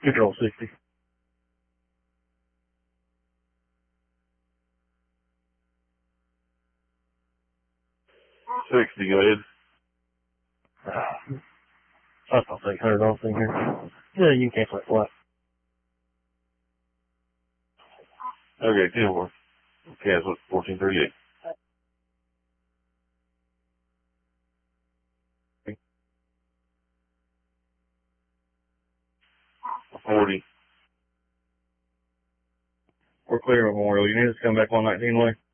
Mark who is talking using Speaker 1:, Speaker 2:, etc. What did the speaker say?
Speaker 1: Control 60.
Speaker 2: Go ahead.
Speaker 1: I'll take 100 off in here. Yeah, you can cancel that flight.
Speaker 2: Okay, 10-4. Cancel 1438. 40.
Speaker 1: We're clear, Memorial. You need us to come back 119 way.